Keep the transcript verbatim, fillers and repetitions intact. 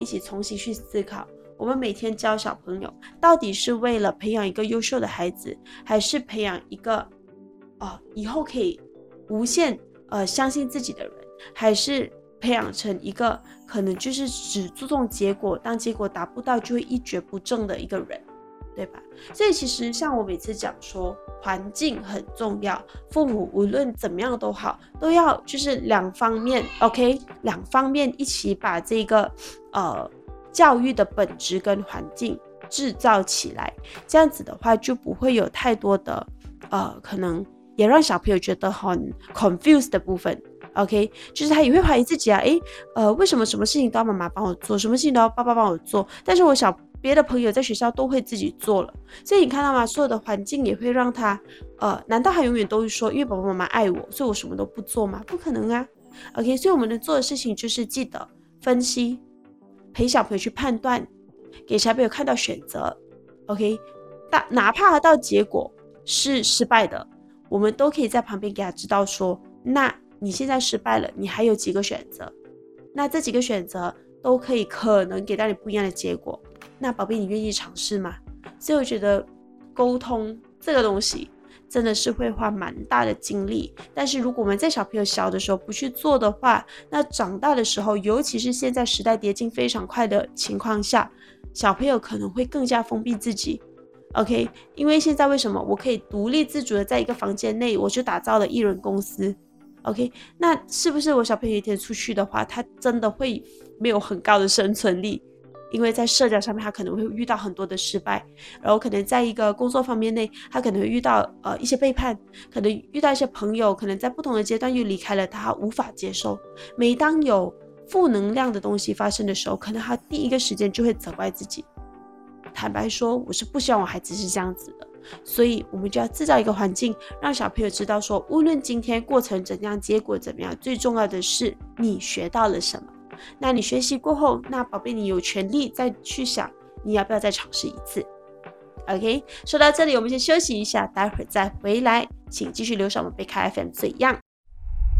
一起重新去思考，我们每天教小朋友到底是为了培养一个优秀的孩子，还是培养一个、呃、以后可以无限、呃、相信自己的人，还是培养成一个可能就是只注重结果，当结果达不到就会一蹶不振的一个人，对吧？所以其实像我每次讲说环境很重要，父母无论怎么样都好，都要就是两方面 OK 两方面一起把这个呃教育的本质跟环境制造起来，这样子的话就不会有太多的呃可能也让小朋友觉得很 confused 的部分。OK， 就是他也会怀疑自己啊，诶，呃，为什么什么事情都要妈妈帮我做，什么事情都要爸爸帮我做，但是我小别的朋友在学校都会自己做了，所以你看到吗？所有的环境也会让他，呃，难道他永远都会说，因为爸爸妈妈爱我，所以我什么都不做吗？不可能啊。OK， 所以我们能做的事情就是记得分析，陪小朋友去判断，给小朋友看到选择。OK， 哪怕到结果是失败的，我们都可以在旁边给他知道说，那你现在失败了，你还有几个选择，那这几个选择都可以可能给到你不一样的结果，那宝贝你愿意尝试吗？所以我觉得沟通这个东西真的是会花蛮大的精力，但是如果我们在小朋友小的时候不去做的话，那长大的时候，尤其是现在时代迭进非常快的情况下，小朋友可能会更加封闭自己。OK， 因为现在为什么我可以独立自主的在一个房间内，我就打造了艺人公司。OK， 那是不是我小朋友一天出去的话，他真的会没有很高的生存力？因为在社交上面他可能会遇到很多的失败，然后可能在一个工作方面内他可能会遇到呃一些背叛，可能遇到一些朋友可能在不同的阶段又离开了他，无法接受。每当有负能量的东西发生的时候，可能他第一个时间就会责怪自己。坦白说，我是不希望我孩子是这样子的，所以我们就要制造一个环境，让小朋友知道说，无论今天过程怎样，结果怎么样，最重要的是你学到了什么。那你学习过后，那宝贝你有权利再去想你要不要再尝试一次。 OK， 说到这里我们先休息一下，待会儿再回来，请继续留守我们贝卡 F M 最样。